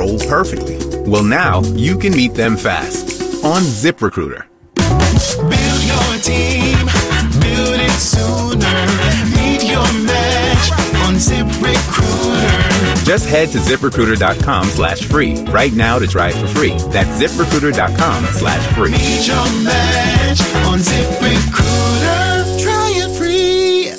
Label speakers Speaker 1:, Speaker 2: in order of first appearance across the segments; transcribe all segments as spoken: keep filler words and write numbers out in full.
Speaker 1: roll perfectly. Well, now you can meet them fast on ZipRecruiter.
Speaker 2: Build your team, build it sooner. Meet your match on ZipRecruiter.
Speaker 1: Just head to ZipRecruiter.com slash free right now to try it for free. That's ZipRecruiter.com slash free.
Speaker 2: Meet your match on ZipRecruiter. Try it free.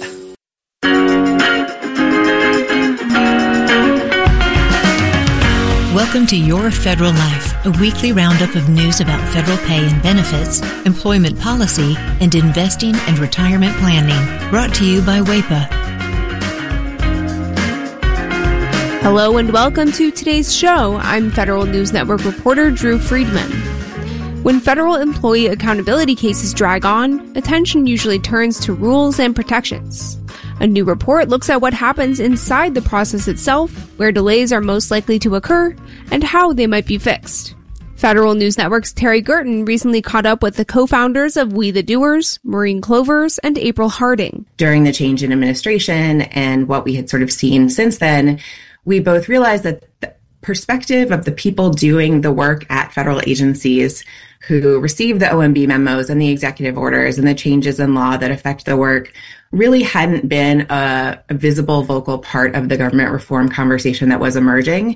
Speaker 3: Welcome to Your Federal Life, a weekly roundup of news about federal pay and benefits, employment policy, and investing and retirement planning. Brought to you by W A P A.
Speaker 4: Hello and welcome to today's show. I'm Federal News Network reporter Drew Friedman. When federal employee accountability cases drag on, attention usually turns to rules and protections. A new report looks at what happens inside the process itself, where delays are most likely to occur, and how they might be fixed. Federal News Network's Terry Gerton recently caught up with the co-founders of We the Doers, Maureen Clovers, and April Harding.
Speaker 5: During the change in administration and what we had sort of seen since then, we both realized that the perspective of the people doing the work at federal agencies who receive the O M B memos and the executive orders and the changes in law that affect the work really hadn't been a, a visible, vocal part of the government reform conversation that was emerging.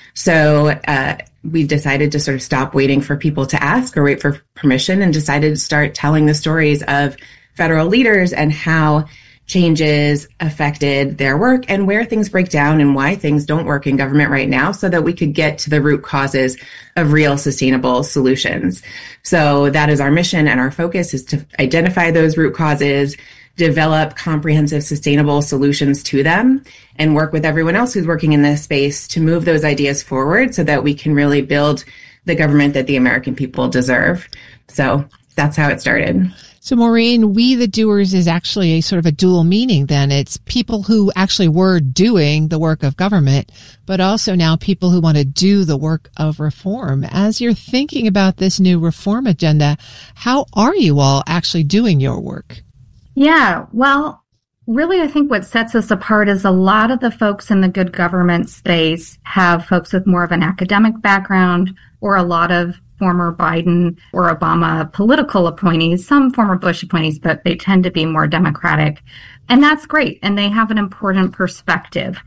Speaker 5: So uh, we decided to sort of stop waiting for people to ask or wait for permission and decided to start telling the stories of federal leaders and how changes affected their work and where things break down and why things don't work in government right now so that we could get to the root causes of real sustainable solutions. So that is our mission, and our focus is to identify those root causes, develop comprehensive, sustainable solutions to them, and work with everyone else who's working in this space to move those ideas forward so that we can really build the government that the American people deserve. So that's how it started.
Speaker 6: So, Maureen, We the Doers is actually a sort of a dual meaning then. It's people who actually were doing the work of government, but also now people who want to do the work of reform. As you're thinking about this new reform agenda, how are you all actually doing your work?
Speaker 7: Yeah, well, really, I think what sets us apart is a lot of the folks in the good government space have folks with more of an academic background or a lot of former Biden or Obama political appointees, some former Bush appointees, but they tend to be more Democratic. And that's great. And they have an important perspective.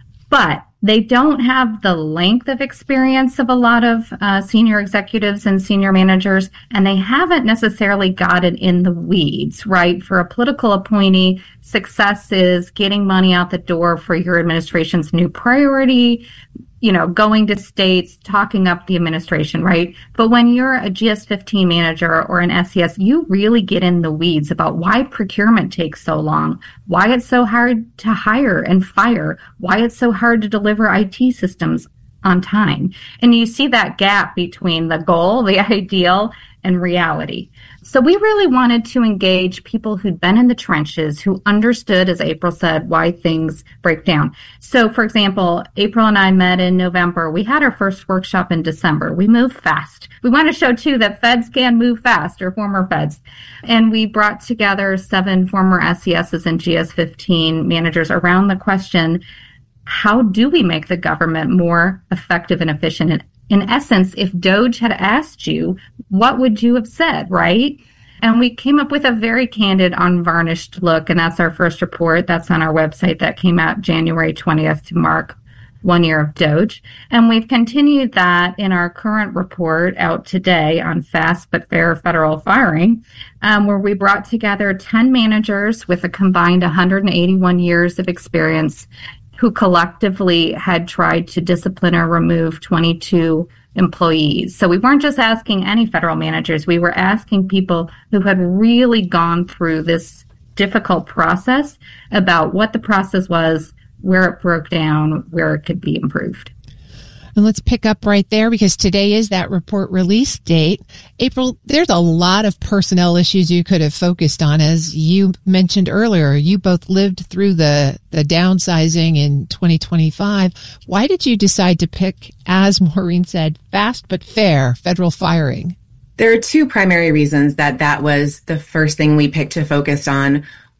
Speaker 7: But they don't have the length of experience of a lot of uh, senior executives and senior managers, and they haven't necessarily got it in the weeds, right? For a political appointee, success is getting money out the door for your administration's new priority, you know, going to states, talking up the administration, right? But when you're a G S fifteen manager or an S E S, you really get in the weeds about why procurement takes so long, why it's so hard to hire and fire, why it's so hard to deliver I T systems on time. And you see that gap between the goal, the ideal, and reality. So we really wanted to engage people who'd been in the trenches, who understood, as April said, why things break down. So, for example, April and I met in November. We had our first workshop in December. We moved fast. We want to show, too, that feds can move fast, or former feds. And we brought together seven former S E Ss and G S fifteen managers around the question, how do we make the government more effective and efficient? And in essence, if DOGE had asked you, what would you have said, right? And we came up with a very candid, unvarnished look, and that's our first report. That's on our website. That came out January twentieth to mark one year of DOGE. And we've continued that in our current report out today on fast but fair federal firing, um, where we brought together ten managers with a combined one hundred eighty-one years of experience who collectively had tried to discipline or remove twenty-two employees. So we weren't just asking any federal managers. We were asking people who had really gone through this difficult process about what the process was, where it broke down, where it could be improved.
Speaker 6: And let's pick up right there, because today is that report release date. April, there's a lot of personnel issues you could have focused on. As you mentioned earlier, you both lived through the, the downsizing in twenty twenty-five. Why did you decide to pick, as Maureen said, fast but fair federal firing?
Speaker 5: There are two primary reasons that that was the first thing we picked to focus on.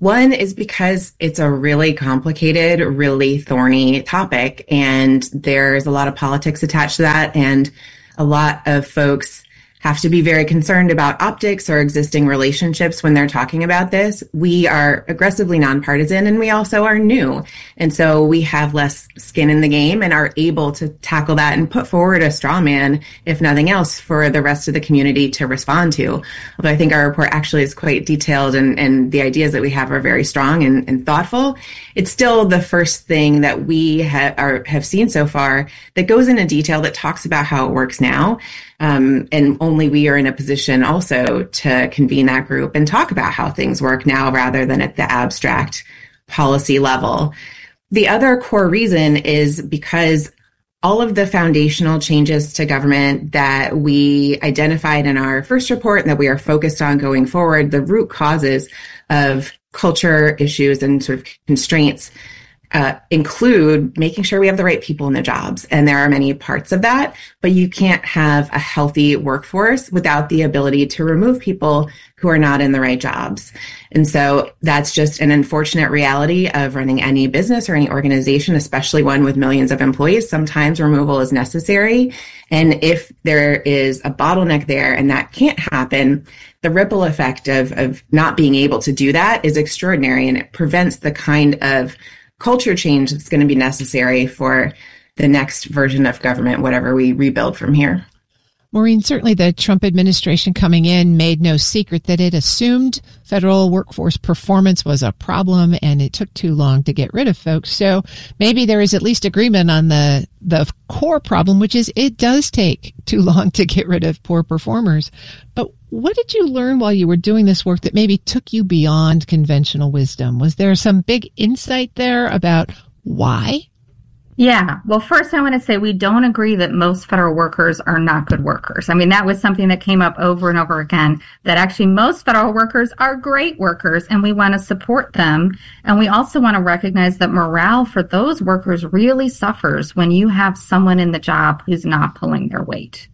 Speaker 5: One is because it's a really complicated, really thorny topic, and there's a lot of politics attached to that, and a lot of folks have to be very concerned about optics or existing relationships when they're talking about this. We are aggressively nonpartisan, and we also are new. And so we have less skin in the game and are able to tackle that and put forward a straw man, if nothing else, for the rest of the community to respond to. Although I think our report actually is quite detailed, and, and the ideas that we have are very strong and, and thoughtful. It's still the first thing that we ha- are, have seen so far that goes into detail, that talks about how it works now. Um, and only we are in a position also to convene that group and talk about how things work now rather than at the abstract policy level. The other core reason is because all of the foundational changes to government that we identified in our first report and that we are focused on going forward, the root causes of culture issues and sort of constraints Uh, include making sure we have the right people in the jobs. And there are many parts of that, but you can't have a healthy workforce without the ability to remove people who are not in the right jobs. And so that's just an unfortunate reality of running any business or any organization, especially one with millions of employees. Sometimes removal is necessary. And if there is a bottleneck there and that can't happen, the ripple effect of, of not being able to do that is extraordinary, and it prevents the kind of culture change that's going to be necessary for the next version of government, whatever we rebuild from here.
Speaker 6: Maureen, certainly the Trump administration coming in made no secret that it assumed federal workforce performance was a problem, and it took too long to get rid of folks. So maybe there is at least agreement on the, the core problem, which is it does take too long to get rid of poor performers. But what did you learn while you were doing this work that maybe took you beyond conventional wisdom? Was there some big insight there about why?
Speaker 7: Yeah. Well, first, I want to say we don't agree that most federal workers are not good workers. I mean, that was something that came up over and over again, that actually most federal workers are great workers, and we want to support them. And we also want to recognize that morale for those workers really suffers when you have someone in the job who's not pulling their weight.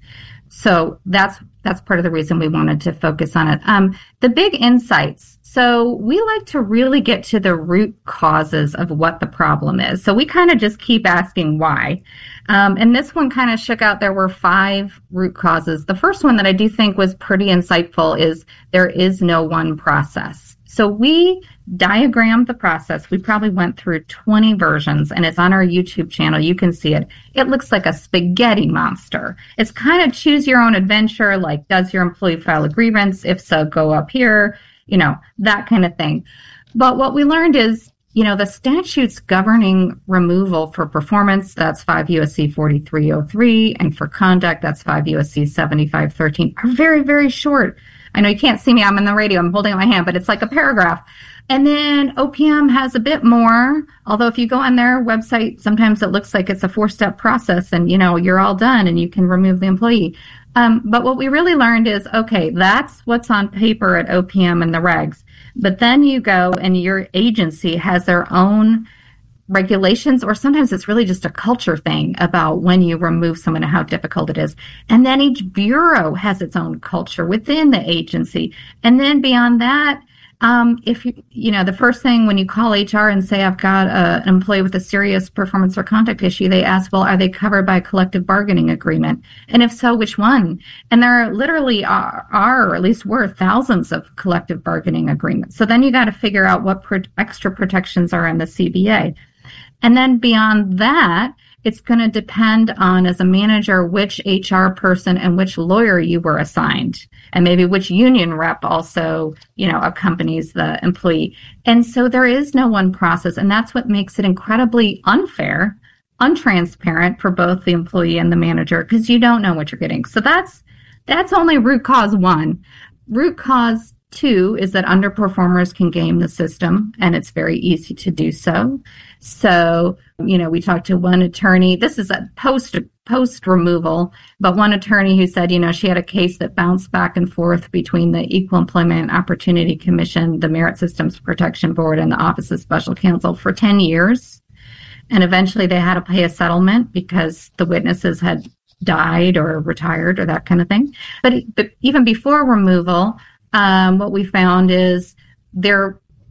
Speaker 7: So that's that's part of the reason we wanted to focus on it. Um, the big insights. So we like to really get to the root causes of what the problem is. So we kind of just keep asking why. Um, and this one kind of shook out. There were five root causes. The first one that I do think was pretty insightful is there is no one process. So we diagrammed the process. We probably went through twenty versions, and it's on our YouTube channel. You can see it. It looks like a spaghetti monster. It's kind of choose your own adventure, like does your employee file a grievance? If so, go up here, you know, that kind of thing. But what we learned is, you know, the statutes governing removal for performance, that's five U S C forty-three oh three, and for conduct, that's five U S C seventy-five thirteen, are very, very short. I know you can't see me. I'm in the radio. I'm holding up my hand, but it's like a paragraph. And then O P M has a bit more, although if you go on their website, sometimes it looks like it's a four-step process and, you know, you're all done and you can remove the employee. Um, but what we really learned is, okay, that's what's on paper at O P M and the regs. But then you go and your agency has their own regulations, or sometimes it's really just a culture thing about when you remove someone and how difficult it is. And then each bureau has its own culture within the agency. And then beyond that, Um, if you, you know, the first thing when you call H R and say, I've got a, an employee with a serious performance or conduct issue, they ask, well, are they covered by a collective bargaining agreement? And if so, which one? And there literally are, are, or at least were, thousands of collective bargaining agreements. So then you got to figure out what pro- extra protections are in the C B A. And then beyond that, it's going to depend on, as a manager, which H R person and which lawyer you were assigned, and maybe which union rep also, you know, accompanies the employee. And so there is no one process, and that's what makes it incredibly unfair, untransparent for both the employee and the manager, because you don't know what you're getting. So that's that's only root cause one. Root cause two is that underperformers can game the system, and it's very easy to do so. So, you know, we talked to one attorney. This is a post post removal, but one attorney who said, you know, she had a case that bounced back and forth between the Equal Employment Opportunity Commission, the Merit Systems Protection Board, and the Office of Special Counsel for ten years. And eventually they had to pay a settlement because the witnesses had died or retired or that kind of thing. But, but even before removal, um, what we found is there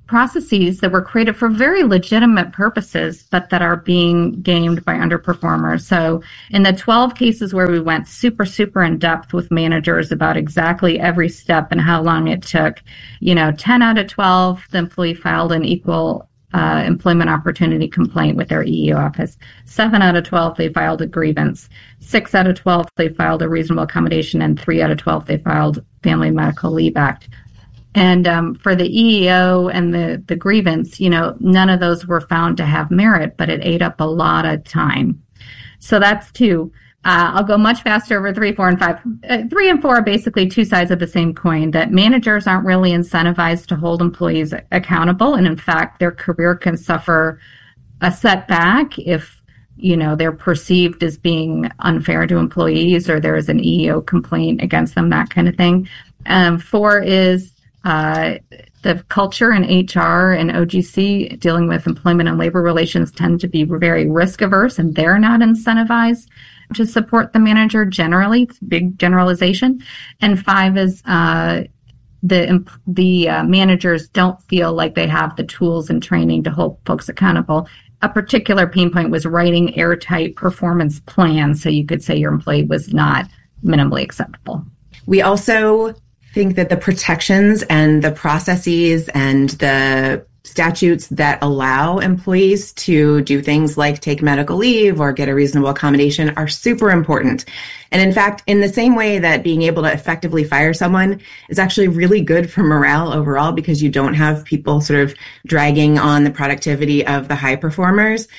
Speaker 7: processes that were created for very legitimate purposes, but that are being gamed by underperformers. So in the twelve cases where we went super, super in depth with managers about exactly every step and how long it took, you know, ten out of twelve, the employee filed an equal uh, employment opportunity complaint with their E E O office. seven out of twelve, they filed a grievance. six out of twelve, they filed a reasonable accommodation. And three out of twelve, they filed Family Medical Leave Act. And um, for the E E O and the, the grievance, you know, none of those were found to have merit, but it ate up a lot of time. So that's two. Uh, I'll go much faster over three, four, and five. Uh, three and four are basically two sides of the same coin, that managers aren't really incentivized to hold employees accountable. And in fact, their career can suffer a setback if, you know, they're perceived as being unfair to employees, or there is an E E O complaint against them, that kind of thing. Um, four is Uh, the culture in H R and O G C dealing with employment and labor relations tend to be very risk averse, and they're not incentivized to support the manager generally. It's a big generalization. And five is uh, the the uh, managers don't feel like they have the tools and training to hold folks accountable. A particular pain point was writing airtight performance plans, so you could say your employee was not minimally acceptable.
Speaker 5: We also think that the protections and the processes and the statutes that allow employees to do things like take medical leave or get a reasonable accommodation are super important. And in fact, in the same way that being able to effectively fire someone is actually really good for morale overall, because you don't have people sort of dragging on the productivity of the high performers,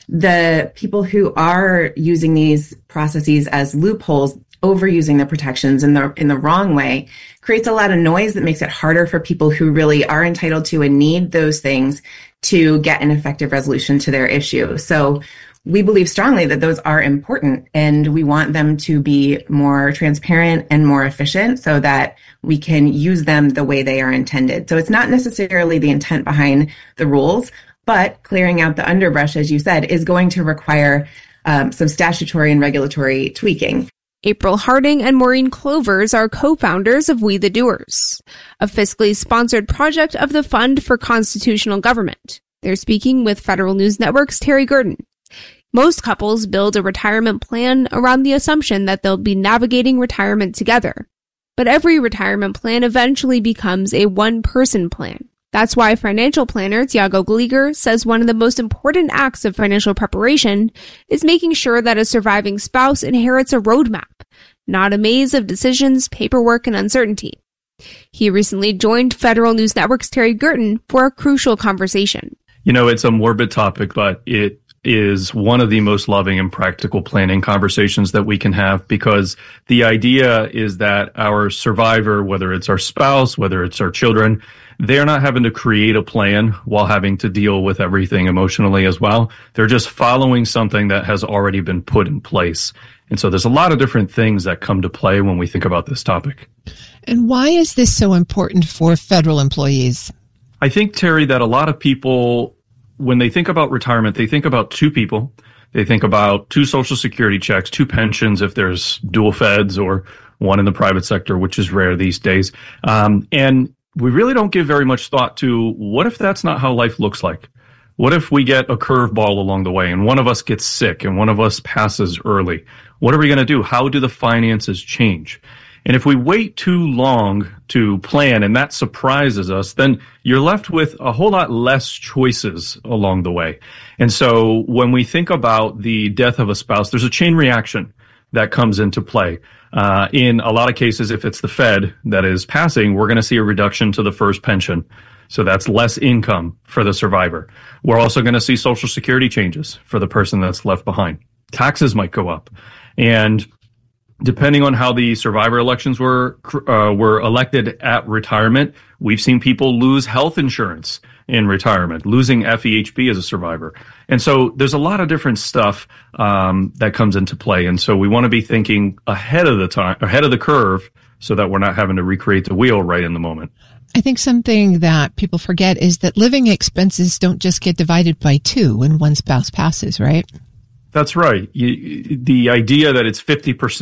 Speaker 5: the people who are using these processes as loopholes, overusing the protections in the in the wrong way, creates a lot of noise that makes it harder for people who really are entitled to and need those things to get an effective resolution to their issue. So we believe strongly that those are important, and we want them to be more transparent and more efficient so that we can use them the way they are intended. So it's not necessarily the intent behind the rules, but clearing out the underbrush, as you said, is going to require um, some statutory and regulatory tweaking.
Speaker 4: April Harding and Maureen Clovers are co-founders of We the Doers, a fiscally sponsored project of the Fund for Constitutional Government. They're speaking with Federal News Network's Terry Gurdon. Most couples build a retirement plan around the assumption that they'll be navigating retirement together. But every retirement plan eventually becomes a one-person plan. That's why financial planner Tiago Gleeger says one of the most important acts of financial preparation is making sure that a surviving spouse inherits a roadmap, not a maze of decisions, paperwork, and uncertainty. He recently joined Federal News Network's Terry Gurdon for a crucial conversation.
Speaker 8: You know, it's a morbid topic, but it is one of the most loving and practical planning conversations that we can have, because the idea is that our survivor, whether it's our spouse, whether it's our children, they're not having to create a plan while having to deal with everything emotionally as well. They're just following something that has already been put in place. And so there's a lot of different things that come to play when we think about this topic.
Speaker 6: And why is this so important for federal employees?
Speaker 8: I think, Terry, that a lot of people, when they think about retirement, they think about two people. They think about two Social Security checks, two pensions if there's dual feds, or one in the private sector, which is rare these days. Um, and we really don't give very much thought to, what if that's not how life looks like? What if we get a curveball along the way and one of us gets sick and one of us passes early? What are we going to do? How do the finances change? And if we wait too long to plan and that surprises us, then you're left with a whole lot less choices along the way. And so when we think about the death of a spouse, there's a chain reaction that comes into play. Uh, in a lot of cases, if it's the Fed that is passing, we're going to see a reduction to the first pension. So that's less income for the survivor. We're also going to see Social Security changes for the person that's left behind. Taxes might go up. And depending on how the survivor elections were uh, were elected at retirement, we've seen people lose health insurance in retirement, losing F E H B as a survivor. And so there's a lot of different stuff um, that comes into play. And so we want to be thinking ahead of the time, ahead of the curve, so that we're not having to recreate the wheel right in the moment.
Speaker 6: I think something that people forget is that living expenses don't just get divided by two when one spouse passes, right?
Speaker 8: That's right. You, the idea that it's fifty percent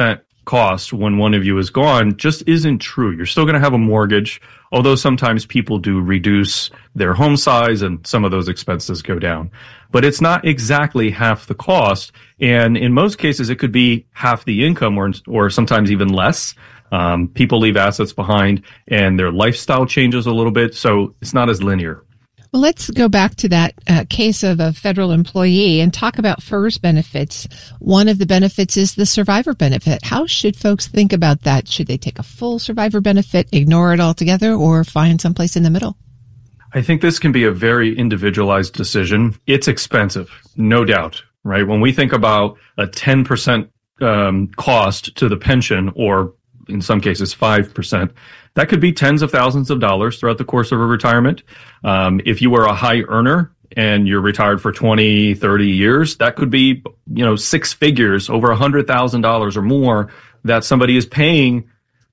Speaker 8: cost when one of you is gone just isn't true. You're still going to have a mortgage, although sometimes people do reduce their home size and some of those expenses go down. But it's not exactly half the cost. And in most cases, it could be half the income or, or sometimes even less. Um, people leave assets behind and their lifestyle changes a little bit. So it's not as linear.
Speaker 6: Well, let's go back to that uh, case of a federal employee and talk about F E R S benefits. One of the benefits is the survivor benefit. How should folks think about that? Should they take a full survivor benefit, ignore it altogether, or find someplace in the middle?
Speaker 8: I think this can be a very individualized decision. It's expensive, no doubt, right? When we think about a ten percent um, cost to the pension, or in some cases five percent, that could be tens of thousands of dollars throughout the course of a retirement. Um, if you were a high earner and you're retired for twenty, thirty years, that could be, you know, six figures, over one hundred thousand dollars or more that somebody is paying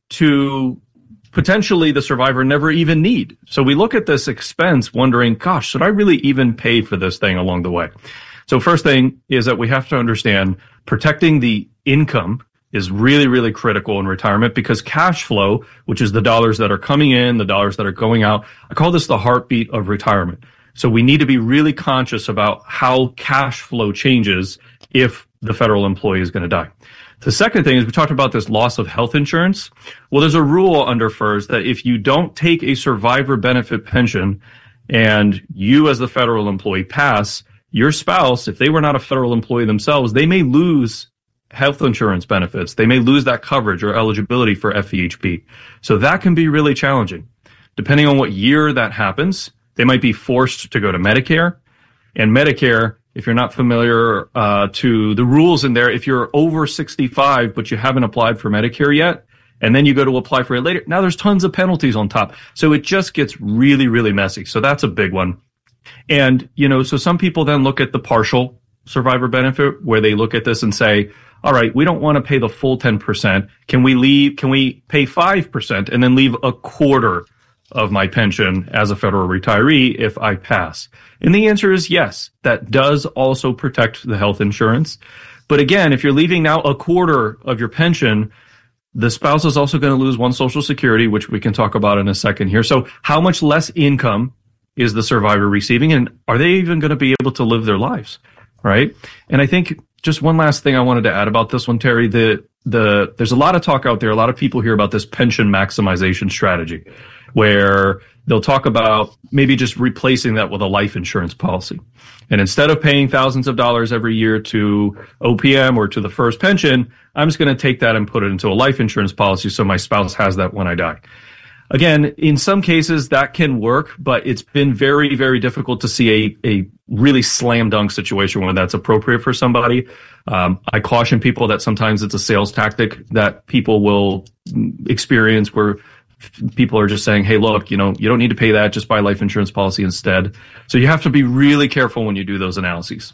Speaker 8: to potentially the survivor never even need. So we look at this expense wondering, gosh, should I really even pay for this thing along the way? So first thing is that we have to understand protecting the income is really, really critical in retirement, because cash flow, which is the dollars that are coming in, the dollars that are going out, I call this the heartbeat of retirement. So we need to be really conscious about how cash flow changes if the federal employee is going to die. The second thing is we talked about this loss of health insurance. Well, there's a rule under F E R S that if you don't take a survivor benefit pension and you as the federal employee pass, your spouse, if they were not a federal employee themselves, they may lose health insurance benefits. They may lose that coverage or eligibility for F E H B. So that can be really challenging. Depending on what year that happens, they might be forced to go to Medicare. And Medicare, if you're not familiar uh, to the rules in there, if you're over sixty-five but you haven't applied for Medicare yet, and then you go to apply for it later, now there's tons of penalties on top. So it just gets really, really messy. So that's a big one. And, you know, so some people then look at the partial survivor benefit where they look at this and say, all right, we don't want to pay the full ten percent. Can we leave, can we pay five percent and then leave a quarter of my pension as a federal retiree if I pass? And the answer is yes. That does also protect the health insurance. But again, if you're leaving now a quarter of your pension, the spouse is also going to lose one Social Security, which we can talk about in a second here. So how much less income is the survivor receiving, and are they even going to be able to live their lives, right? And I think just one last thing I wanted to add about this one, Terry, the, the, there's a lot of talk out there. A lot of people hear about this pension maximization strategy where they'll talk about maybe just replacing that with a life insurance policy. And instead of paying thousands of dollars every year to O P M or to the F E R S pension, I'm just going to take that and put it into a life insurance policy so my spouse has that when I die. Again, in some cases that can work, but it's been very, very difficult to see a, a really slam dunk situation where that's appropriate for somebody. Um, I caution people that sometimes it's a sales tactic that people will experience where people are just saying, hey, look, you know, you don't need to pay that, just buy a life insurance policy instead. So you have to be really careful when you do those analyses.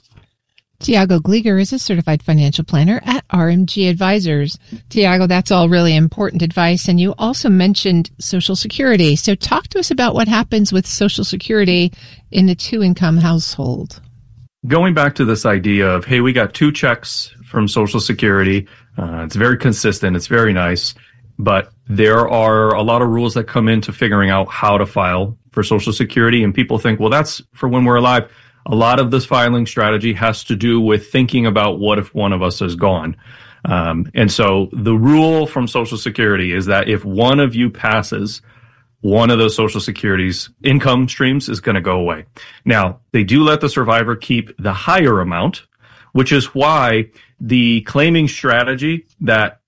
Speaker 6: Tiago Glieger is a certified financial planner at R M G Advisors. Tiago, that's all really important advice. And you also mentioned Social Security. So talk to us about what happens with Social Security in a two-income household.
Speaker 8: Going back to this idea of, hey, we got two checks from Social Security. Uh, it's very consistent. It's very nice. But there are a lot of rules that come into figuring out how to file for Social Security. And people think, well, that's for when we're alive. A lot of this filing strategy has to do with thinking about what if one of us is gone. Um, and so the rule from Social Security is that if one of you passes, one of those Social Security's income streams is going to go away. Now, they do let the survivor keep the higher amount, which is why the claiming strategy that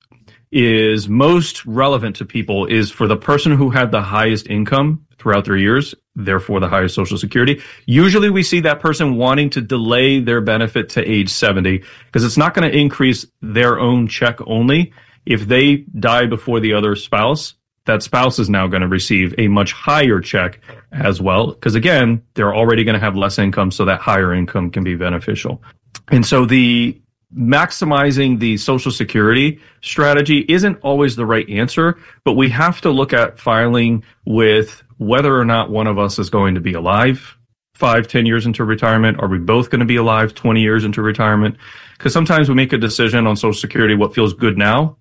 Speaker 8: is most relevant to people is for the person who had the highest income throughout their years, therefore the highest Social Security. Usually we see that person wanting to delay their benefit to age seventy because it's not going to increase their own check only. If they die before the other spouse, that spouse is now going to receive a much higher check as well. Because again, they're already going to have less income, so that higher income can be beneficial. And so the maximizing the Social Security strategy isn't always the right answer, but we have to look at filing with whether or not one of us is going to be alive five, ten years into retirement. Are we both going to be alive twenty years into retirement? Because sometimes we make a decision on Social Security, what feels good now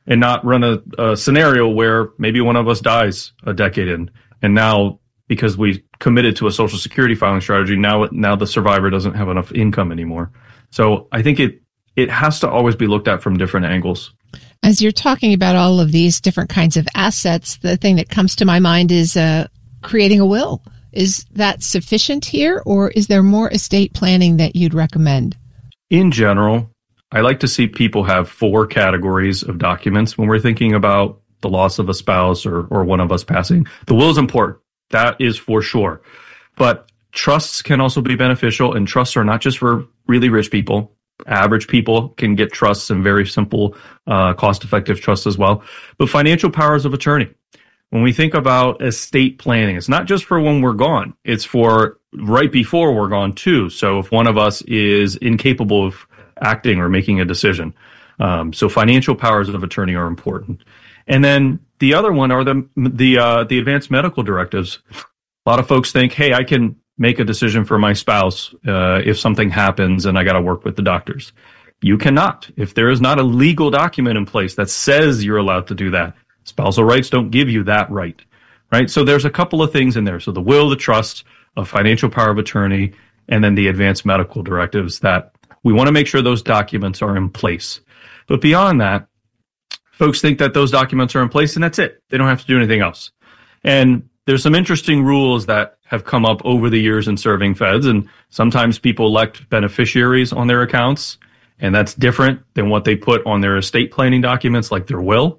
Speaker 8: and not run a, a scenario where maybe one of us dies a decade in. And now, because we committed to a Social Security filing strategy, now now the survivor doesn't have enough income anymore. So I think it it has to always be looked at from different angles.
Speaker 6: As you're talking about all of these different kinds of assets, the thing that comes to my mind is uh, creating a will. Is that sufficient here, or is there more estate planning that you'd recommend?
Speaker 8: In general, I like to see people have four categories of documents when we're thinking about the loss of a spouse or, or one of us passing. The will is important. That is for sure. But trusts can also be beneficial, and trusts are not just for really rich people. Average people can get trusts and very simple, uh, cost-effective trusts as well. But financial powers of attorney. When we think about estate planning, it's not just for when we're gone. It's for right before we're gone too. So if one of us is incapable of acting or making a decision. Um, so financial powers of attorney are important. And then the other one are the the uh, the advanced medical directives. A lot of folks think, hey, I can make a decision for my spouse uh, if something happens and I got to work with the doctors. You cannot. If there is not a legal document in place that says you're allowed to do that, spousal rights don't give you that right, right? So there's a couple of things in there. So the will, the trust, a financial power of attorney, and then the advanced medical directives that we want to make sure those documents are in place. But beyond that, folks think that those documents are in place and that's it. They don't have to do anything else. And there's some interesting rules that have come up over the years in serving feds, and sometimes people elect beneficiaries on their accounts, and that's different than what they put on their estate planning documents like their will.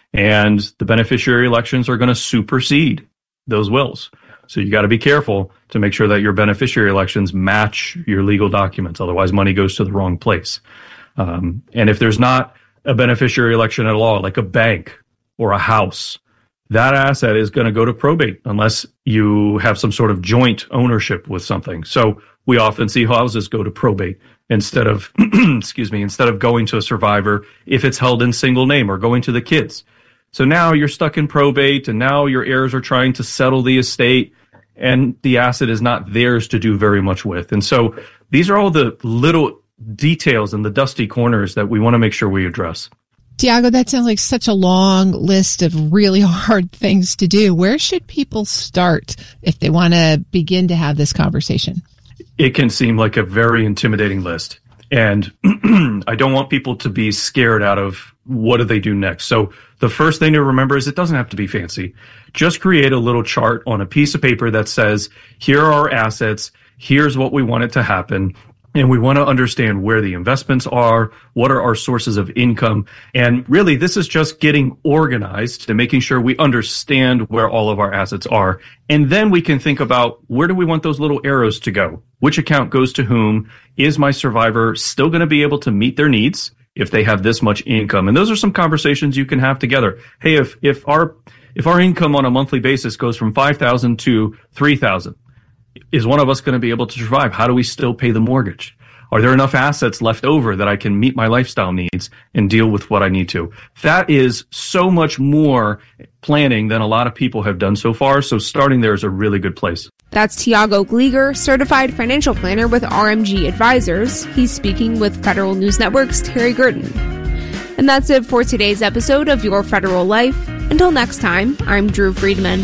Speaker 8: And the beneficiary elections are going to supersede those wills. So you got to be careful to make sure that your beneficiary elections match your legal documents. Otherwise, money goes to the wrong place. Um, and if there's not a beneficiary election at all, like a bank or a house, that asset is going to go to probate unless you have some sort of joint ownership with something. So we often see houses go to probate instead of, excuse me, instead of going to a survivor if it's held in single name or going to the kids. So now you're stuck in probate, and now your heirs are trying to settle the estate, and the asset is not theirs to do very much with. And so these are all the little details and the dusty corners that we want to make sure we address.
Speaker 6: Tiago, that sounds like such a long list of really hard things to do. Where should people start if they want to begin to have this conversation?
Speaker 8: It can seem like a very intimidating list. And I don't want people to be scared out of what do they do next. So the first thing to remember is it doesn't have to be fancy. Just create a little chart on a piece of paper that says, here are our assets, here's what we want it to happen. And we want to understand where the investments are, what are our sources of income. And really, this is just getting organized and making sure we understand where all of our assets are. And then we can think about, where do we want those little arrows to go? Which account goes to whom? Is my survivor still going to be able to meet their needs if they have this much income? And those are some conversations you can have together. Hey, if, if our, if our income on a monthly basis goes from five thousand to three thousand, is one of us going to be able to survive? How do we still pay the mortgage? Are there enough assets left over that I can meet my lifestyle needs and deal with what I need to? That is so much more planning than a lot of people have done so far. So starting there is a really good place.
Speaker 4: That's Tiago Glieger, certified financial planner with R M G Advisors. He's speaking with Federal News Network's Terry Gerton. And that's it for today's episode of Your Federal Life. Until next time, I'm Drew Friedman.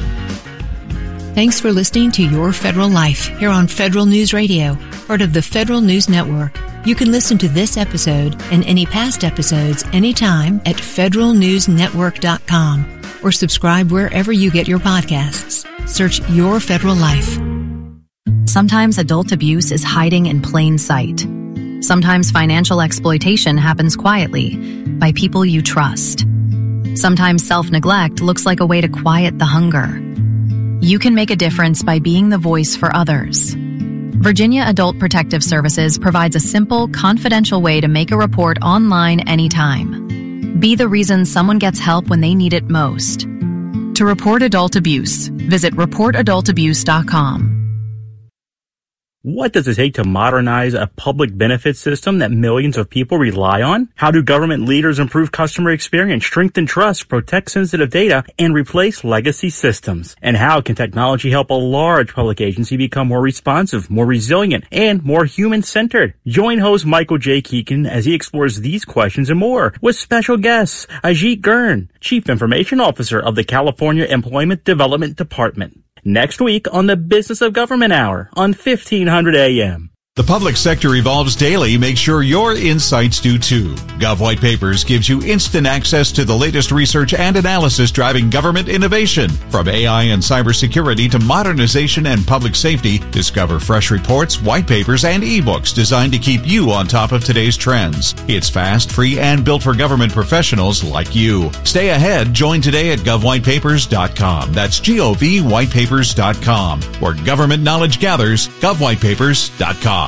Speaker 3: Thanks for listening to Your Federal Life here on Federal News Radio, part of the Federal News Network. You can listen to this episode and any past episodes anytime at federal news network dot com or subscribe wherever you get your podcasts. Search Your Federal Life.
Speaker 9: Sometimes adult abuse is hiding in plain sight. Sometimes financial exploitation happens quietly by people you trust. Sometimes self-neglect looks like a way to quiet the hunger. You can make a difference by being the voice for others. Virginia Adult Protective Services provides a simple, confidential way to make a report online anytime. Be the reason someone gets help when they need it most. To report adult abuse, visit report adult abuse dot com.
Speaker 10: What does it take to modernize a public benefit system that millions of people rely on? How do government leaders improve customer experience, strengthen trust, protect sensitive data, and replace legacy systems? And how can technology help a large public agency become more responsive, more resilient, and more human-centered? Join host Michael J. Keegan as he explores these questions and more with special guests Ajit Gurn, Chief Information Officer of the California Employment Development Department. Next week on the Business of Government Hour on fifteen hundred A M.
Speaker 11: The public sector evolves daily. Make sure your insights do too. Gov White Papers gives you instant access to the latest research and analysis driving government innovation. From A I and cybersecurity to modernization and public safety, discover fresh reports, white papers, and ebooks designed to keep you on top of today's trends. It's fast, free, and built for government professionals like you. Stay ahead. Join today at gov white papers dot com. That's G O V white papers dot com. Where government knowledge gathers, gov white papers dot com.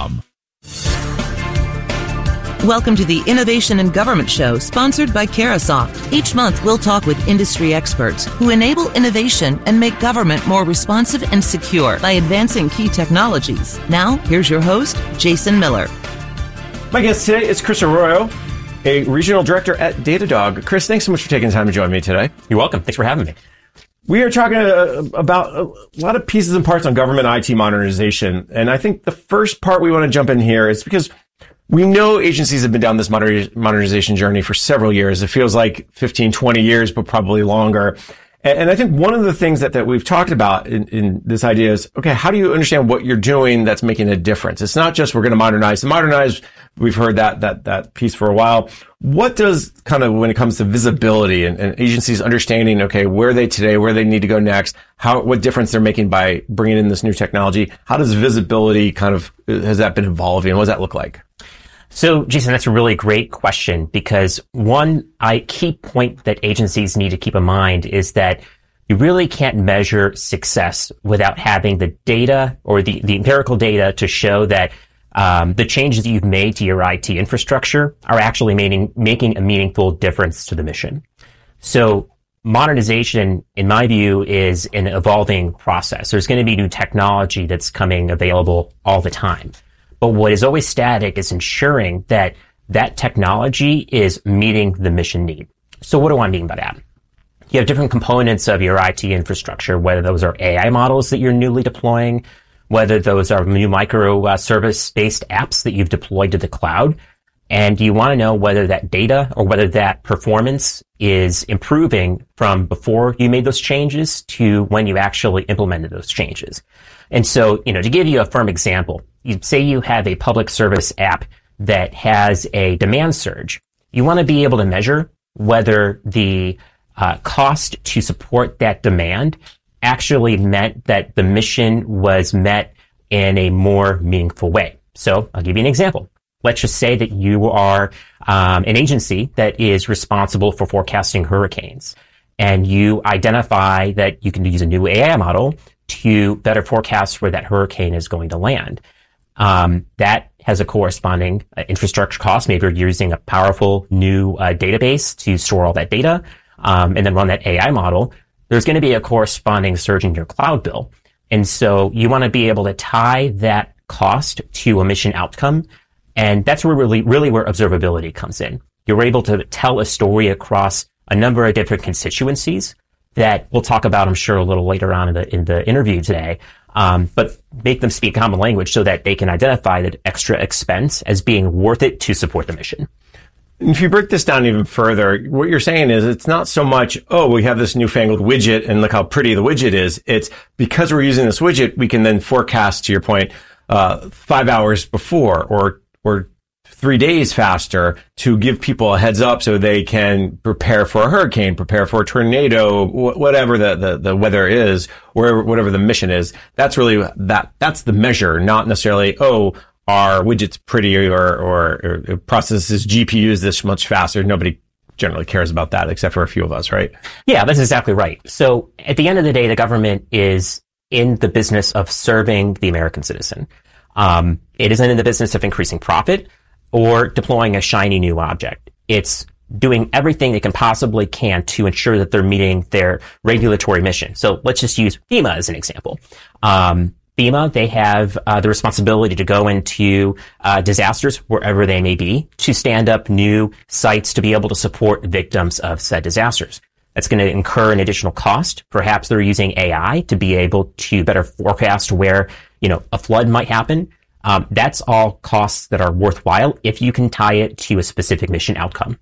Speaker 12: Welcome to the Innovation in Government Show, sponsored by Carasoft. Each month, we'll talk with industry experts who enable innovation and make government more responsive and secure by advancing key technologies. Now, here's your host, Jason Miller.
Speaker 13: My guest today is Chris Arroyo, a regional director at Datadog. Chris, thanks so much for taking the time to join me today.
Speaker 14: You're welcome. Thanks for having me.
Speaker 13: We are talking uh, about a lot of pieces and parts on government I T modernization. And I think the first part we want to jump in here is because we know agencies have been down this moder- modernization journey for several years. It feels like fifteen, twenty years, but probably longer. And, and I think one of the things that, that we've talked about in, in this idea is, okay, how do you understand what you're doing that's making a difference? It's not just we're going to modernize to modernize. We've heard that, that, that piece for a while. What does kind of, when it comes to visibility and, and agencies understanding, okay, where are they today, where they need to go next, how, what difference they're making by bringing in this new technology? How does visibility kind of, has that been evolving? What does that look like?
Speaker 14: So, Jason, that's a really great question, because one I, key point that agencies need to keep in mind is that you really can't measure success without having the data or the, the empirical data to show that um, the changes that you've made to your I T infrastructure are actually making, making a meaningful difference to the mission. So modernization, in my view, is an evolving process. There's going to be new technology that's coming available all the time. But what is always static is ensuring that that technology is meeting the mission need. So what do I mean by that? You have different components of your I T infrastructure, whether those are A I models that you're newly deploying, whether those are new micro uh, service-based apps that you've deployed to the cloud. And you want to know whether that data or whether that performance is improving from before you made those changes to when you actually implemented those changes. And so, you know, to give you a firm example, you say you have a public service app that has a demand surge. You want to be able to measure whether the uh, cost to support that demand actually meant that the mission was met in a more meaningful way. So I'll give you an example. Let's just say that you are um, an agency that is responsible for forecasting hurricanes, and you identify that you can use a new A I model to better forecast where that hurricane is going to land. Um, that has a corresponding uh, infrastructure cost. Maybe you're using a powerful new uh, database to store all that data, um, and then run that A I model. There's going to be a corresponding surge in your cloud bill. And so you want to be able to tie that cost to a mission outcome. And that's where really, really where observability comes in. You're able to tell a story across a number of different constituencies that we'll talk about, I'm sure, a little later on in the, in the interview today. Um, but make them speak common language so that they can identify that extra expense as being worth it to support the mission.
Speaker 13: If you break this down even further, what you're saying is it's not so much, oh, we have this newfangled widget and look how pretty the widget is. It's because we're using this widget, we can then forecast, to your point, uh, five hours before or, or three days faster to give people a heads up so they can prepare for a hurricane, prepare for a tornado, wh- whatever the, the, the weather is, or whatever the mission is. That's really that, that's the measure, not necessarily, oh, our widget's pretty or, or, or it processes G P Us this much faster. Nobody generally cares about that except for a few of us, right?
Speaker 14: Yeah, that's exactly right. So at the end of the day, the government is in the business of serving the American citizen. Um, it isn't in the business of increasing profit or deploying a shiny new object. It's doing everything they can possibly can to ensure that they're meeting their regulatory mission. So let's just use FEMA as an example. Um, FEMA, they have uh, the responsibility to go into uh, disasters wherever they may be to stand up new sites to be able to support victims of said disasters. That's going to incur an additional cost. Perhaps they're using A I to be able to better forecast where, you know, a flood might happen. Um, that's all costs that are worthwhile if you can tie it to a specific mission outcome.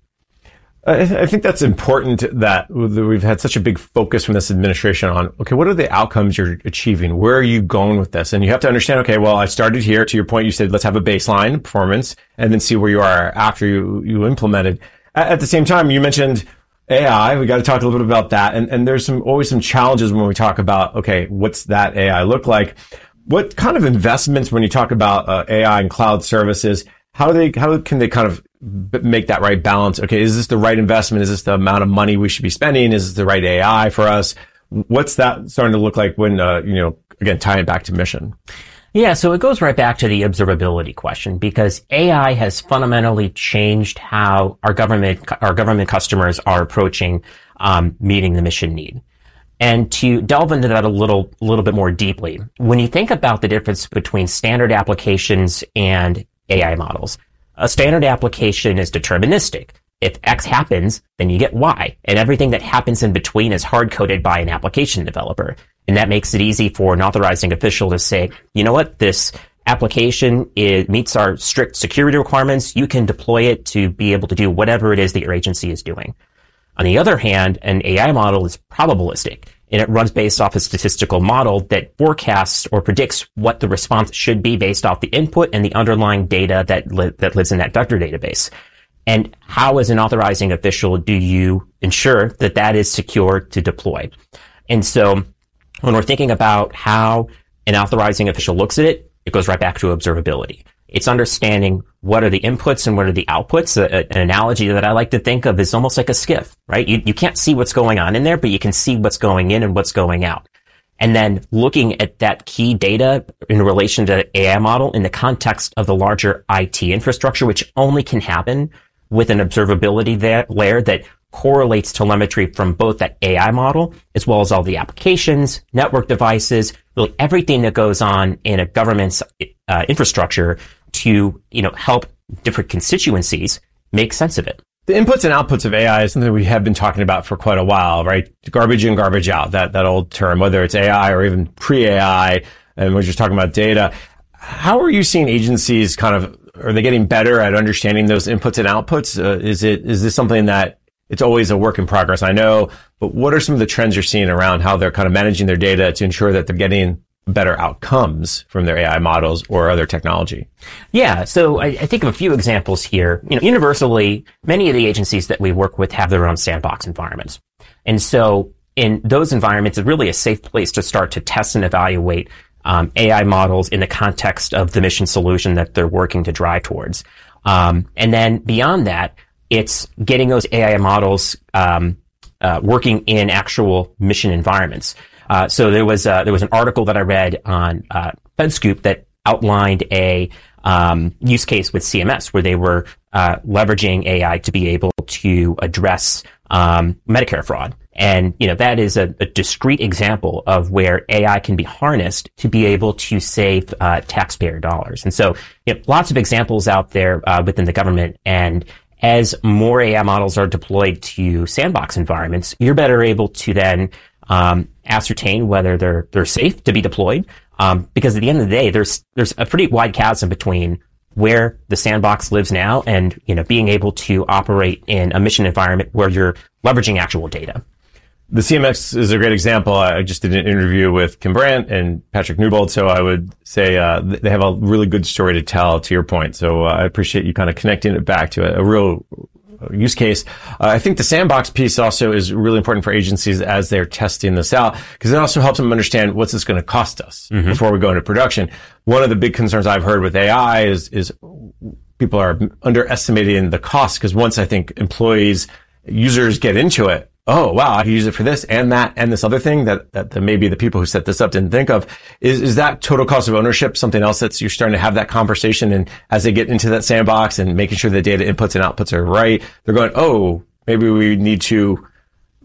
Speaker 13: I, th- I think that's important that we've had such a big focus from this administration on, okay, what are the outcomes you're achieving? Where are you going with this? And you have to understand, okay, well, I started here. To your point, you said, let's have a baseline performance and then see where you are after you, you implemented. At, at the same time, you mentioned A I. We got to talk a little bit about that. And, and there's some always some challenges when we talk about, okay, what's that A I look like? What kind of investments, when you talk about uh, A I and cloud services, how do they, how can they kind of make that right balance? Okay, is this the right investment? Is this the amount of money we should be spending? Is this the right A I for us? What's that starting to look like when, uh, you know, again, tying it back to mission?
Speaker 14: Yeah, so it goes right back to the observability question, because A I has fundamentally changed how our government, our government customers are approaching um, meeting the mission need. And to delve into that a little, a little bit more deeply, when you think about the difference between standard applications and A I models, a standard application is deterministic. If X happens, then you get Y. And everything that happens in between is hard-coded by an application developer. And that makes it easy for an authorizing official to say, you know what, this application it meets our strict security requirements. You can deploy it to be able to do whatever it is that your agency is doing. On the other hand, an A I model is probabilistic, and it runs based off a statistical model that forecasts or predicts what the response should be based off the input and the underlying data that li- that lives in that vector database. And how, as an authorizing official, do you ensure that that is secure to deploy? And so when we're thinking about how an authorizing official looks at it, it goes right back to observability. It's understanding what are the inputs and what are the outputs. A, a, an analogy that I like to think of is almost like a skiff, right? You, you can't see what's going on in there, but you can see what's going in and what's going out. And then looking at that key data in relation to the A I model in the context of the larger I T infrastructure, which only can happen with an observability there, layer that correlates telemetry from both that A I model as well as all the applications, network devices, really everything that goes on in a government's uh, infrastructure to, you know, help different constituencies make sense of it.
Speaker 13: The inputs and outputs of A I is something we have been talking about for quite a while, right? Garbage in, garbage out, that, that old term, whether it's A I or even pre-A I, and we're just talking about data. How are you seeing agencies kind of, are they getting better at understanding those inputs and outputs? Uh, is it, is this something that it's always a work in progress? I know, but what are some of the trends you're seeing around how they're kind of managing their data to ensure that they're getting better outcomes from their A I models or other technology?
Speaker 14: Yeah, so I, I think of a few examples here. You know, universally, many of the agencies that we work with have their own sandbox environments. And so in those environments, it's really a safe place to start to test and evaluate um, A I models in the context of the mission solution that they're working to drive towards. Um, and then beyond that, it's getting those A I models um, uh, working in actual mission environments. Uh, so there was uh, there was an article that I read on uh, FedScoop that outlined a um, use case with C M S where they were uh, leveraging A I to be able to address um, Medicare fraud, and you know that is a, a discrete example of where A I can be harnessed to be able to save uh, taxpayer dollars. And so, you know, lots of examples out there uh, within the government. And as more A I models are deployed to sandbox environments, you're better able to then um, ascertain whether they're they're safe to be deployed. Um, because at the end of the day, there's there's a pretty wide chasm between where the sandbox lives now and, you know, being able to operate in a mission environment where you're leveraging actual data.
Speaker 13: The C M S is a great example. I just did an interview with Kim Brandt and Patrick Newbold, so I would say uh, they have a really good story to tell, to your point. So uh, I appreciate you kind of connecting it back to a, a real use case. Uh, I think the sandbox piece also is really important for agencies as they're testing this out, because it also helps them understand what's this going to cost us mm-hmm. before we go into production. One of the big concerns I've heard with A I is is people are underestimating the cost, because once I think employees, users get into it, oh, wow, I can use it for this and that and this other thing that, that, that maybe the people who set this up didn't think of. Is, is that total cost of ownership something else that's, you're starting to have that conversation, and as they get into that sandbox and making sure the data inputs and outputs are right, they're going, oh, maybe we need to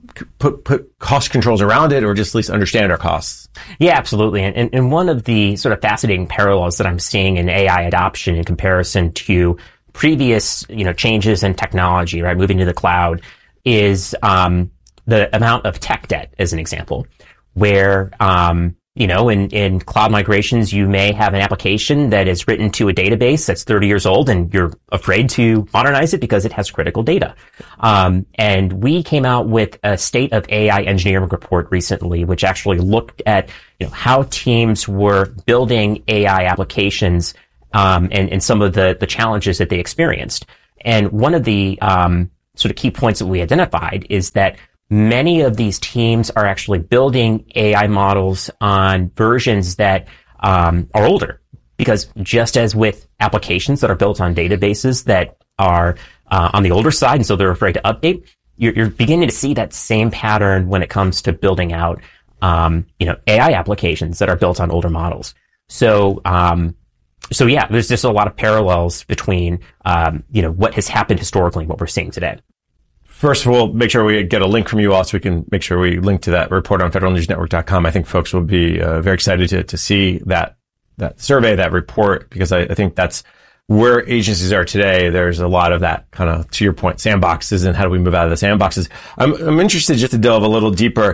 Speaker 13: put put cost controls around it, or just at least understand our costs?
Speaker 14: Yeah, absolutely. And, and, and one of the sort of fascinating parallels that I'm seeing in A I adoption in comparison to previous, you know, changes in technology, right, moving to the cloud, is um, the amount of tech debt, as an example, where um, you know, in, in cloud migrations, you may have an application that is written to a database that's thirty years old, and you're afraid to modernize it because it has critical data. Um, and we came out with a state of A I engineering report recently, which actually looked at, you know, how teams were building A I applications, um, and, and some of the, the challenges that they experienced. And one of the, um, sort of key points that we identified is that many of these teams are actually building A I models on versions that um, are older, because just as with applications that are built on databases that are uh, on the older side, and so they're afraid to update, you're, you're beginning to see that same pattern when it comes to building out, um, you know, A I applications that are built on older models. So, um, so yeah, there's just a lot of parallels between, um, you know, what has happened historically and what we're seeing today.
Speaker 13: First of all, make sure we get a link from you all so we can make sure we link to that report on federal news network dot com. I think folks will be uh, very excited to, to see that, that survey, that report, because I, I think that's where agencies are today. There's a lot of that kind of, to your point, sandboxes, and how do we move out of the sandboxes? I'm, I'm interested just to delve a little deeper.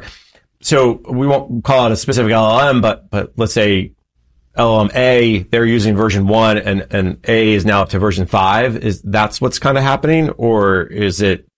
Speaker 13: So we won't call it a specific L L M, but, but let's say L L M A, they're using version one, and, and A is now up to version five. Is that's what's kind of happening, or is it,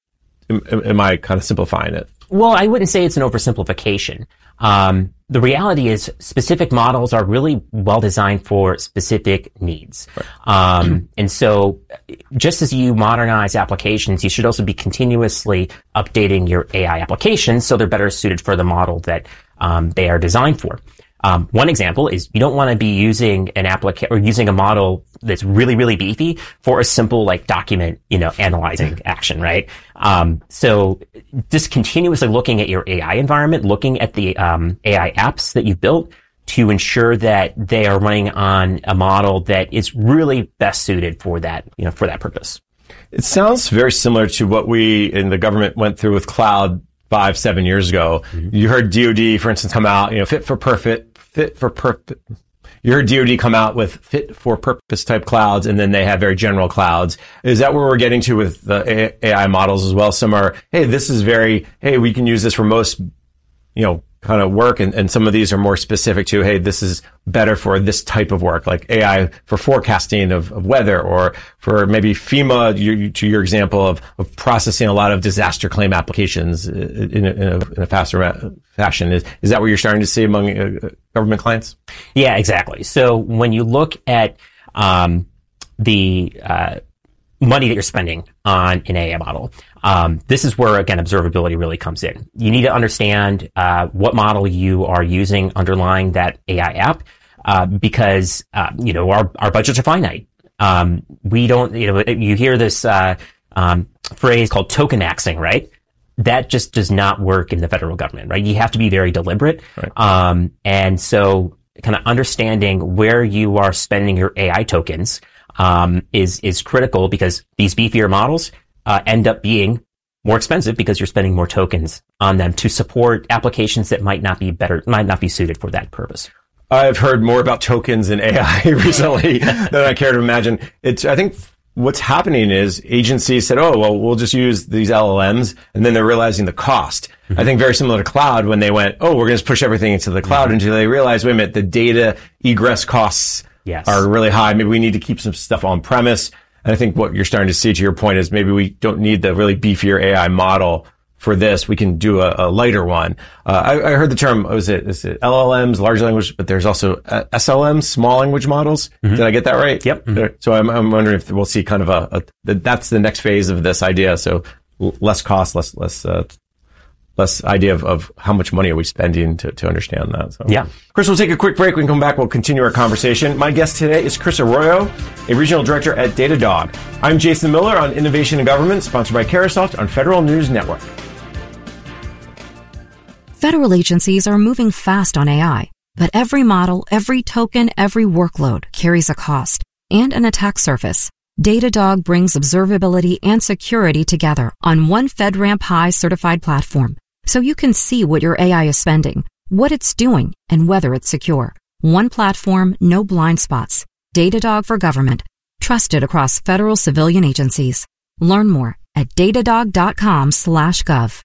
Speaker 13: am I kind of simplifying it?
Speaker 14: Well, I wouldn't say it's an oversimplification. Um, the reality is specific models are really well designed for specific needs. Right. Um, and so just as you modernize applications, you should also be continuously updating your A I applications so they're better suited for the model that um, they are designed for. Um, one example is you don't want to be using an application or using a model that's really, really beefy for a simple, like, document, you know, analyzing action, right? Um, so just continuously looking at your A I environment, looking at the, um, A I apps that you've built to ensure that they are running on a model that is really best suited for that, you know, for that purpose.
Speaker 13: It sounds very similar to what we in the government went through with cloud five, seven years ago. Mm-hmm. You heard D O D, for instance, come out, you know, fit for perfect, fit for perfect. You heard D O D come out with fit for purpose type clouds, and then they have very general clouds. Is that where we're getting to with the A I models as well? Some are, hey, this is very, hey, we can use this for most, you know, kind of work. And, and some of these are more specific to, hey, this is better for this type of work, like A I for forecasting of, of weather, or for maybe FEMA, you, to your example of, of processing a lot of disaster claim applications in a, in a, in a faster fashion. Is, is that what you're starting to see among uh, government clients?
Speaker 14: Yeah, exactly. So when you look at um, the uh, money that you're spending on an A I model, Um, this is where, again, observability really comes in. You need to understand uh, what model you are using underlying that A I app, uh, because uh, you know our our budgets are finite. Um, we don't, you know, you hear this uh, um, phrase called token axing, right? That just does not work in the federal government, right? You have to be very deliberate, right. um, and so kind of understanding where you are spending your A I tokens um, is is critical, because these beefier models Uh, end up being more expensive because you're spending more tokens on them to support applications that might not be better, might not be suited for that purpose.
Speaker 13: I've heard more about tokens in A I recently than I care to imagine. It's, I think what's happening is agencies said, oh, well, we'll just use these L L Ms, and then they're realizing the cost. Mm-hmm. I think very similar to cloud, when they went, oh, we're going to push everything into the cloud, mm-hmm. until they realized, wait a minute, the data egress costs yes. are really high. Maybe we need to keep some stuff on premise. And I think what you're starting to see, to your point, is maybe we don't need the really beefier A I model for this. We can do a, a lighter one. Uh, I, I heard the term, was it, is it L L Ms, large language, but there's also S L Ms, small language models. Mm-hmm. Did I get that right?
Speaker 14: Yep. Mm-hmm.
Speaker 13: So I'm, I'm wondering if we'll see kind of a, a, that's the next phase of this idea. So less cost, less, less, uh, less idea of, of how much money are we spending to, to understand that. So.
Speaker 14: Yeah.
Speaker 13: Chris, we'll take a quick break. When we come back, we'll continue our conversation. My guest today is Chris Arroyo, a regional director at Datadog. I'm Jason Miller on Innovation in Government, sponsored by Carahsoft on Federal News Network.
Speaker 15: Federal agencies are moving fast on A I, but every model, every token, every workload carries a cost and an attack surface. Datadog brings observability and security together on one FedRAMP High certified platform. so you can see what your A I is spending, what it's doing, and whether it's secure. One platform, no blind spots. Datadog for Government. Trusted across federal civilian agencies. Learn more at datadog.com slash gov.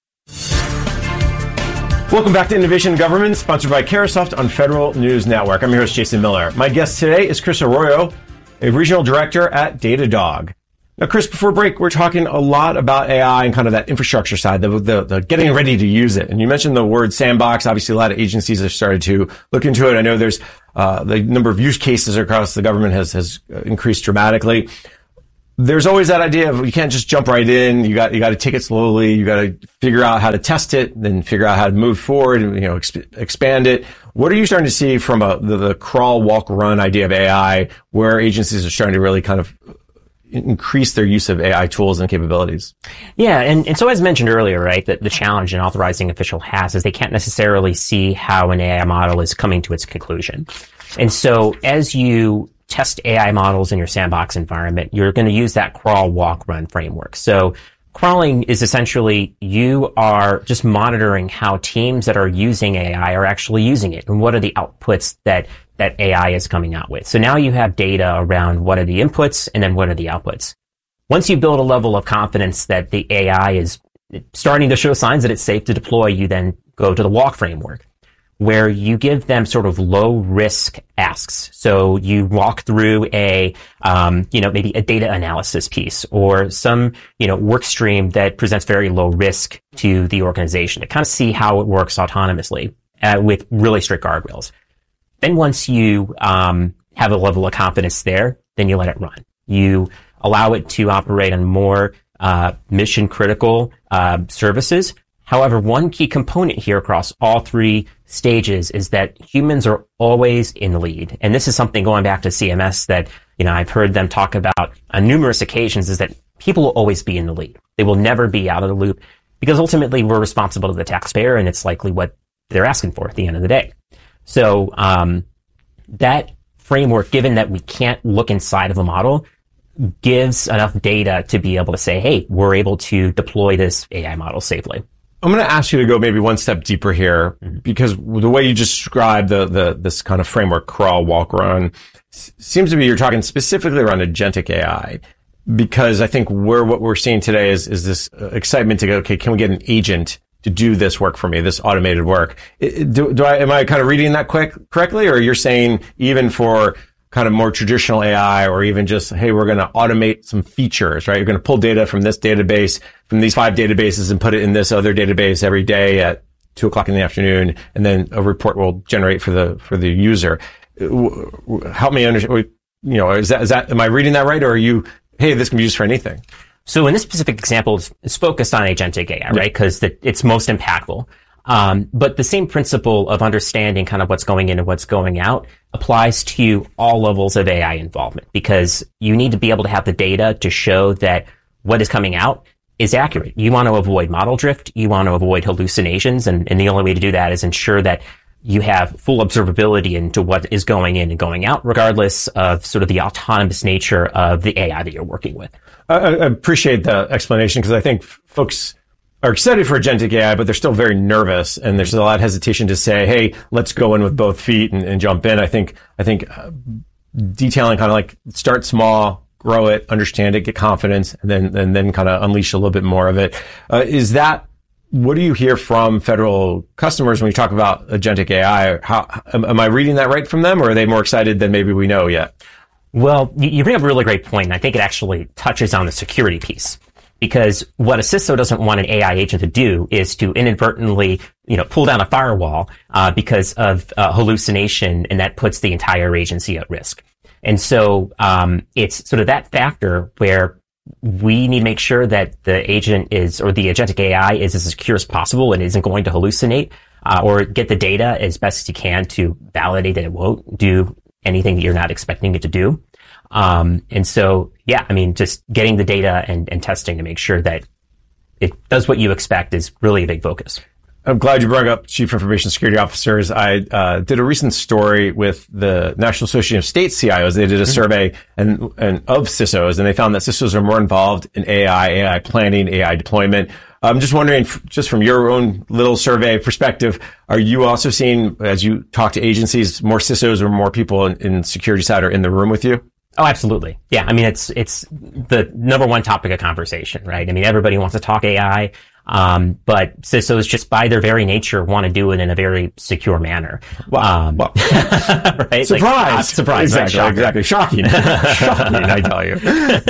Speaker 13: Welcome back to Innovation in Government, sponsored by Carahsoft on Federal News Network. I'm your host, Jason Miller. My guest today is Chris Arroyo, a regional director at Datadog. Now, Chris, before break, we're talking a lot about A I and kind of that infrastructure side, the, the, the getting ready to use it. And you mentioned the word sandbox. Obviously, a lot of agencies have started to look into it. I know there's uh, the number of use cases across the government has, has increased dramatically. There's always that idea of you can't just jump right in. You got you got to take it slowly. You got to figure out how to test it, then figure out how to move forward and you know exp- expand it. What are you starting to see from a, the, the crawl, walk, run idea of A I, where agencies are starting to really kind of increase their use of A I tools and capabilities?
Speaker 14: Yeah, and, and so as mentioned earlier, right, that the challenge an authorizing official has is they can't necessarily see how an A I model is coming to its conclusion. And so as you test A I models in your sandbox environment, you're going to use that crawl, walk, run framework. So crawling is essentially you are just monitoring how teams that are using A I are actually using it and what are the outputs that that A I is coming out with. So now you have data around what are the inputs and then what are the outputs. Once you build a level of confidence that the A I is starting to show signs that it's safe to deploy, you then go to the walk framework, where you give them sort of low risk asks. So you walk through a, um, you know, maybe a data analysis piece or some, you know, work stream that presents very low risk to the organization to kind of see how it works autonomously uh, with really strict guardrails. Then once you um, have a level of confidence there, then you let it run. You allow it to operate on more uh, mission critical uh, services. However, one key component here across all three stages is that humans are always in the lead. And this is something going back to C M S that, you know, I've heard them talk about on numerous occasions is that people will always be in the lead. They will never be out of the loop because ultimately we're responsible to the taxpayer and it's likely what they're asking for at the end of the day. So, um, that framework, given that we can't look inside of a model, gives enough data to be able to say, hey, we're able to deploy this A I model safely.
Speaker 13: I'm going to ask you to go maybe one step deeper here, because the way you just described the, the, this kind of framework, crawl, walk, run, s- seems to be you're talking specifically around agentic A I, because I think where what we're seeing today is, is this excitement to go, okay, can we get an agent to do this work for me, this automated work? Do, do I, am I kind of reading that quick, correctly? Or you're saying even for kind of more traditional A I, or even just, hey, we're going to automate some features, right? You're going to pull data from this database, from these five databases and put it in this other database every day at two o'clock in the afternoon. And then a report will generate for the, for the user. Help me understand, you know, is that, is that, am I reading that right? Or are you, hey, this can be used for anything?
Speaker 14: So in this specific example, it's, it's focused on agentic A I, right? Because it's most impactful. Um, but the same principle of understanding kind of what's going in and what's going out applies to all levels of A I involvement, because you need to be able to have the data to show that what is coming out is accurate. You want to avoid model drift. You want to avoid hallucinations. And, and the only way to do that is ensure that you have full observability into what is going in and going out, regardless of sort of the autonomous nature of the A I that you're working with.
Speaker 13: I, I appreciate the explanation, because I think folks are excited for agentic A I, but they're still very nervous, and there's a lot of hesitation to say, hey, let's go in with both feet and, and jump in. I think, I think uh, detailing kind of like start small, grow it, understand it, get confidence, and then, and then kind of unleash a little bit more of it. Uh, is that, what do you hear from federal customers when you talk about agentic A I? How, am, am I reading that right from them, or are they more excited than maybe we know yet?
Speaker 14: Well, you bring up a really great point, and I think it actually touches on the security piece. Because what a C I S O doesn't want an A I agent to do is to inadvertently, you know, pull down a firewall uh, because of uh, hallucination, and that puts the entire agency at risk. And so um, it's sort of that factor where we need to make sure that the agent is, or the agentic A I is as secure as possible and isn't going to hallucinate, uh, or get the data as best as you can to validate that it won't do anything that you're not expecting it to do. Um, and so, yeah, I mean, just getting the data and, and testing to make sure that it does what you expect is really a big focus.
Speaker 13: I'm glad you brought up Chief Information Security Officers. I uh, did a recent story with the National Association of State C I Os. They did a survey and, and of C I S Os, and they found that C I S Os are more involved in A I, A I planning, A I deployment. I'm just wondering, just from your own little survey perspective, are you also seeing, as you talk to agencies, more C I S Os or more people in, in security side are in the room with you?
Speaker 14: Oh, absolutely. Yeah. I mean, it's, it's the number one topic of conversation, right? I mean, everybody wants to talk A I. Um, but C I S Os just by their very nature want to do it in a very secure manner.
Speaker 13: Wow.
Speaker 14: Um,
Speaker 13: wow.
Speaker 14: right?
Speaker 13: Surprise.
Speaker 14: Like, uh, surprise.
Speaker 13: Exactly.
Speaker 14: Right?
Speaker 13: Exactly. Shocking. Shocking, I tell you.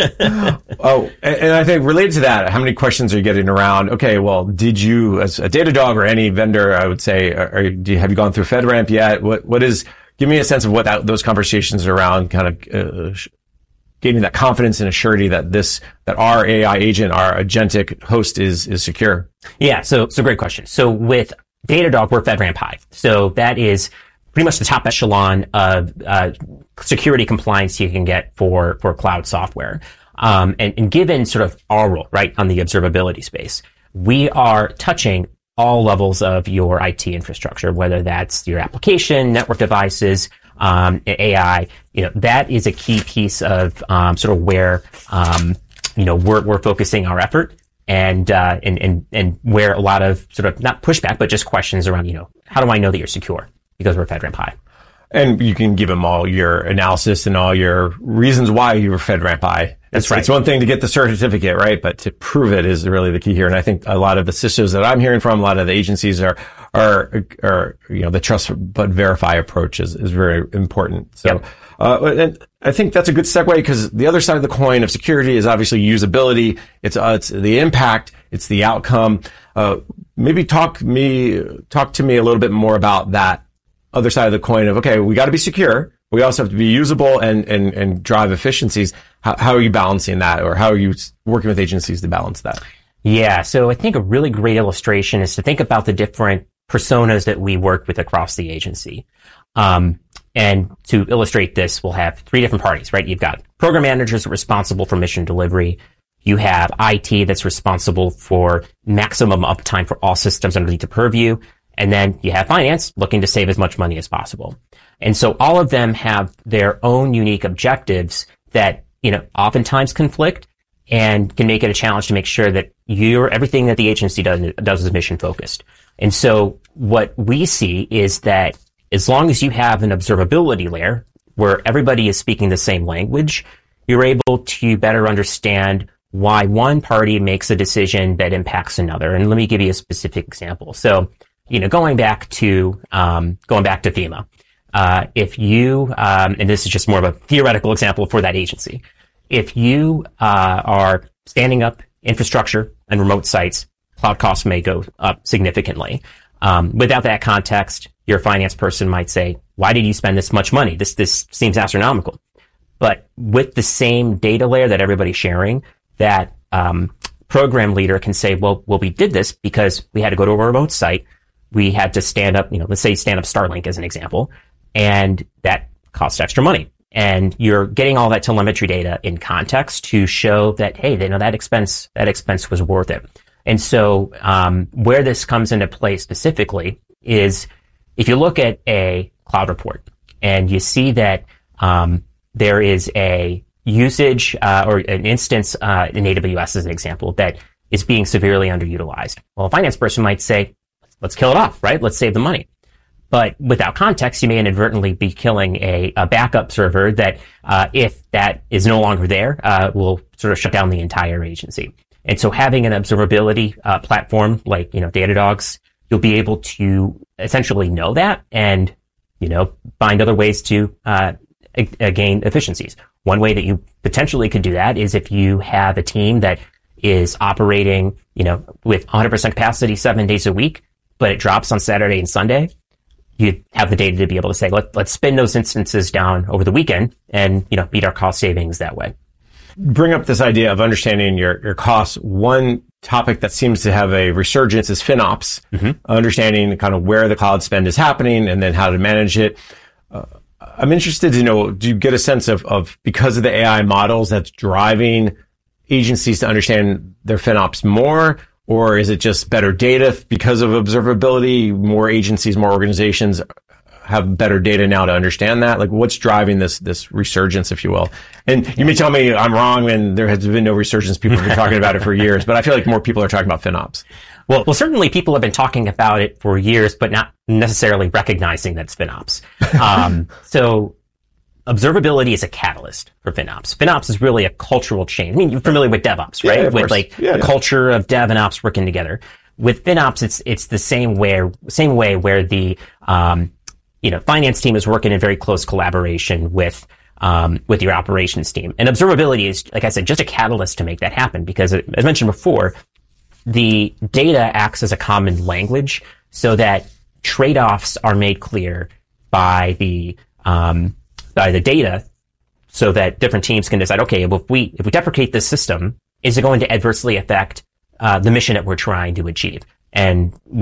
Speaker 13: Oh, and, and I think related to that, how many questions are you getting around? Okay, well, did you, as a Datadog or any vendor, I would say, are, are, do you, have you gone through FedRAMP yet? What, what is, give me a sense of what that, those conversations are around, kind of, uh, gaining that confidence and assurity that this, that our A I agent, our agentic host is, is secure?
Speaker 14: Yeah. So, so great question. So with Datadog, we're FedRAMP High. So that is pretty much the top echelon of, uh, security compliance you can get for, for cloud software. Um, and, and given sort of our role, right, on the observability space, we are touching all levels of your I T infrastructure, whether that's your application, network devices, um, A I, you know, that is a key piece of, um, sort of where, um, you know, we're, we're focusing our effort and, uh, and, and, and where a lot of sort of not pushback, but just questions around, you know, how do I know that you're secure? Because we're FedRAMP High.
Speaker 13: And you can give them all your analysis and all your reasons why you were FedRAMP High.
Speaker 14: That's
Speaker 13: it's,
Speaker 14: right.
Speaker 13: It's one thing to get the certificate, right? But to prove it is really the key here. And I think a lot of the C I S Os that I'm hearing from, a lot of the agencies are, are, are, you know, the trust but verify approach is, is very important. So,
Speaker 14: yep.
Speaker 13: uh, and I think that's a good segue because the other side of the coin of security is obviously usability. It's, uh, it's the impact. It's the outcome. Uh, maybe talk me, talk to me a little bit more about that other side of the coin of, okay, we got to be secure. We also have to be usable and, and, and drive efficiencies. How, how are you balancing that, or how are you working with agencies to balance that?
Speaker 14: Yeah. So I think a really great illustration is to think about the different personas that we work with across the agency. Um, and to illustrate this, we'll have three different parties, right? You've got program managers responsible for mission delivery. You have I T that's responsible for maximum uptime for all systems underneath the purview. And then you have finance looking to save as much money as possible. And so all of them have their own unique objectives that, you know, oftentimes conflict and can make it a challenge to make sure that you're, everything that the agency does, does is mission focused. And so what we see is that as long as you have an observability layer where everybody is speaking the same language, you're able to better understand why one party makes a decision that impacts another. And let me give you a specific example. So, you know, going back to, um, going back to FEMA, uh, if you, um, and this is just more of a theoretical example for that agency, if you, uh, are standing up infrastructure and remote sites, cloud costs may go up significantly. Um, without that context, your finance person might say, why did you spend this much money? This, this seems astronomical. But with the same data layer that everybody's sharing, that, um, program leader can say, well, well, we did this because we had to go to a remote site. We had to stand up, you know, let's say stand up Starlink as an example, and that costs extra money. And you're getting all that telemetry data in context to show that, hey, they know that expense, that expense was worth it. And so, um, where this comes into play specifically is if you look at a cloud report and you see that, um, there is a usage, uh, or an instance, uh, in A W S as an example that is being severely underutilized. Well, a finance person might say, let's kill it off, right? Let's save the money. But without context, you may inadvertently be killing a, a backup server that, uh, if that is no longer there, uh, will sort of shut down the entire agency. And so having an observability, uh, platform like, you know, Datadog's, you'll be able to essentially know that and, you know, find other ways to, uh, a- gain efficiencies. One way that you potentially could do that is if you have a team that is operating, you know, with one hundred percent capacity seven days a week, but it drops on Saturday and Sunday, you have the data to be able to say, Let, let's spin those instances down over the weekend and, you know, beat our cost savings that way.
Speaker 13: Bring up this idea of understanding your, your costs. One topic that seems to have a resurgence is FinOps, mm-hmm. understanding kind of where the cloud spend is happening and then how to manage it. Uh, I'm interested to know, do you get a sense of, of, because of the A I models that's driving agencies to understand their FinOps more? Or is it just better data because of observability, more agencies, more organizations have better data now to understand that? Like, what's driving this this resurgence, if you will? And you may tell me I'm wrong, and there has been no resurgence. People have been talking about it for years, but I feel like more people are talking about FinOps.
Speaker 14: Well, well, certainly people have been talking about it for years, but not necessarily recognizing that it's FinOps. Um, so observability is a catalyst for FinOps. FinOps is really a cultural change. I mean, you're familiar with DevOps, right?
Speaker 13: Yeah, of
Speaker 14: with
Speaker 13: course.
Speaker 14: like
Speaker 13: yeah,
Speaker 14: the
Speaker 13: yeah.
Speaker 14: culture of Dev and Ops working together. With FinOps, it's it's the same way same way where the um, you know finance team is working in very close collaboration with um, with your operations team. And observability is, like I said, just a catalyst to make that happen because, as mentioned before, the data acts as a common language so that trade-offs are made clear by the um, by the data, so that different teams can decide, okay, well, if we if we deprecate this system, is it going to adversely affect uh, the mission that we're trying to achieve? And